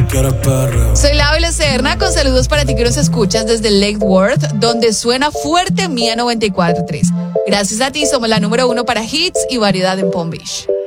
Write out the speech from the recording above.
quieres perreo. Soy Laura Serna con saludos para ti que nos escuchas desde Lake Worth, donde suena fuerte Mía 94.3. Gracias a ti somos la número 1 para hits y variedad en Palm Beach.